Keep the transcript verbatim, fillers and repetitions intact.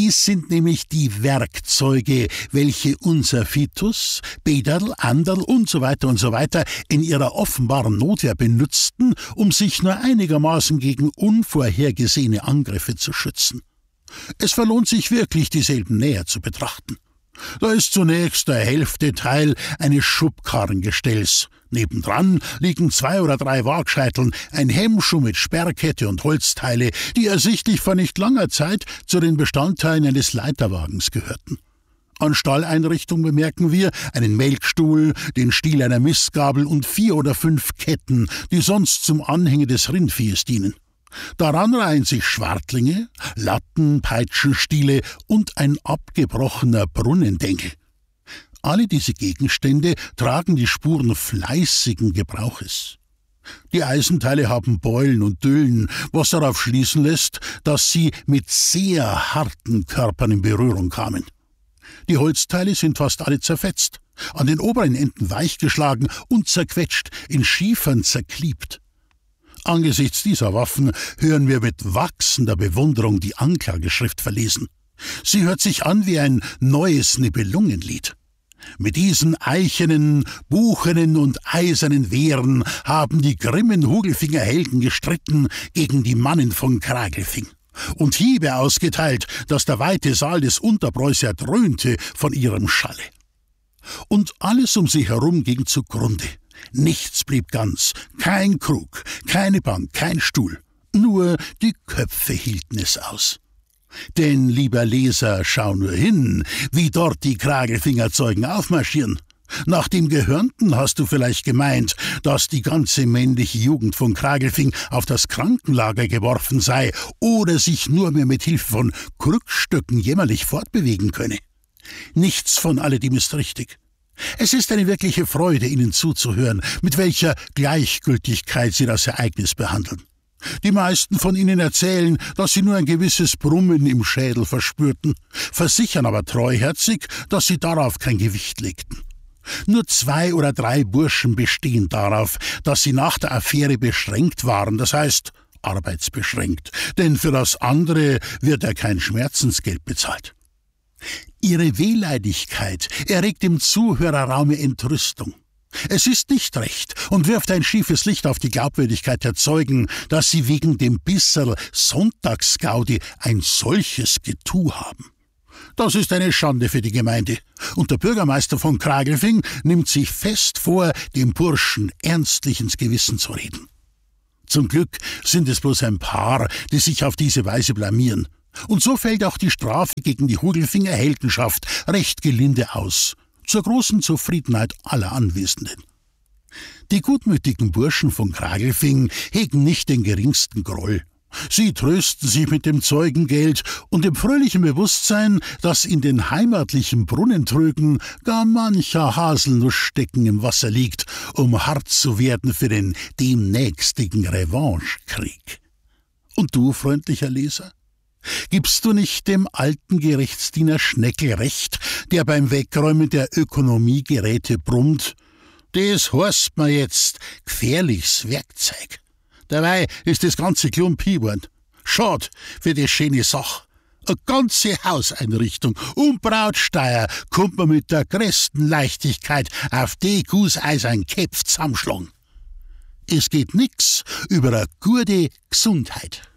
Dies sind nämlich die Werkzeuge, welche unser Vitus, Bederl, Anderl und so weiter und so weiter in ihrer offenbaren Notwehr benutzten, um sich nur einigermaßen gegen unvorhergesehene Angriffe zu schützen. Es verlohnt sich wirklich, dieselben näher zu betrachten. Da ist zunächst der Hälfteteil eines Schubkarrengestells. Nebendran liegen zwei oder drei Waagscheiteln, ein Hemmschuh mit Sperrkette und Holzteile, die ersichtlich vor nicht langer Zeit zu den Bestandteilen eines Leiterwagens gehörten. An Stalleinrichtung bemerken wir einen Melkstuhl, den Stiel einer Mistgabel und vier oder fünf Ketten, die sonst zum Anhängen des Rindviehes dienen. Daran reihen sich Schwartlinge, Latten, Peitschenstiele und ein abgebrochener Brunnendengel. Alle diese Gegenstände tragen die Spuren fleißigen Gebrauches. Die Eisenteile haben Beulen und Düllen, was darauf schließen lässt, dass sie mit sehr harten Körpern in Berührung kamen. Die Holzteile sind fast alle zerfetzt, an den oberen Enden weichgeschlagen und zerquetscht, in Schiefern zerkliebt. Angesichts dieser Waffen hören wir mit wachsender Bewunderung die Anklageschrift verlesen. Sie hört sich an wie ein neues Nibelungenlied. Mit diesen eichenen, buchenen und eisernen Wehren haben die grimmen Hugelfinger-Helden gestritten gegen die Mannen von Kragelfing und Hiebe ausgeteilt, dass der weite Saal des Unterbräus erdröhnte von ihrem Schalle. Und alles um sie herum ging zugrunde. Nichts blieb ganz, kein Krug, keine Bank, kein Stuhl, nur die Köpfe hielten es aus. Denn, lieber Leser, schau nur hin, wie dort die Kragelfingerzeugen aufmarschieren. Nach dem Gehörnten hast du vielleicht gemeint, dass die ganze männliche Jugend von Kragelfing auf das Krankenlager geworfen sei oder sich nur mehr mit Hilfe von Krückstöcken jämmerlich fortbewegen könne. Nichts von alledem ist richtig. Es ist eine wirkliche Freude, ihnen zuzuhören, mit welcher Gleichgültigkeit sie das Ereignis behandeln. Die meisten von ihnen erzählen, dass sie nur ein gewisses Brummen im Schädel verspürten, versichern aber treuherzig, dass sie darauf kein Gewicht legten. Nur zwei oder drei Burschen bestehen darauf, dass sie nach der Affäre beschränkt waren, das heißt arbeitsbeschränkt, denn für das andere wird ja kein Schmerzensgeld bezahlt. Ihre Wehleidigkeit erregt im Zuhörerraume Entrüstung. Es ist nicht recht und wirft ein schiefes Licht auf die Glaubwürdigkeit der Zeugen, dass sie wegen dem Bisserl Sonntagsgaudi ein solches Getue haben. Das ist eine Schande für die Gemeinde, und der Bürgermeister von Kragelfing nimmt sich fest vor, dem Burschen ernstlich ins Gewissen zu reden. Zum Glück sind es bloß ein paar, die sich auf diese Weise blamieren. Und so fällt auch die Strafe gegen die Hugelfinger Heldenschaft recht gelinde aus, zur großen Zufriedenheit aller Anwesenden. Die gutmütigen Burschen von Kragelfing hegen nicht den geringsten Groll. Sie trösten sich mit dem Zeugengeld und dem fröhlichen Bewusstsein, dass in den heimatlichen Brunnentrögen gar mancher Haselnussstecken im Wasser liegt, um hart zu werden für den demnächstigen Revanchekrieg. Und du, freundlicher Leser? Gibst du nicht dem alten Gerichtsdiener Schneckel recht, der beim Wegräumen der Ökonomiegeräte brummt? Das heißt mir jetzt gefährliches Werkzeug. Dabei ist das ganze Klump geworden. Schad für die schöne Sache. Eine ganze Hauseinrichtung und Brautsteuer kommt man mit der größten Leichtigkeit auf die Gusseisern Köpf zusammenschlagen. Es geht nix über eine gute Gesundheit.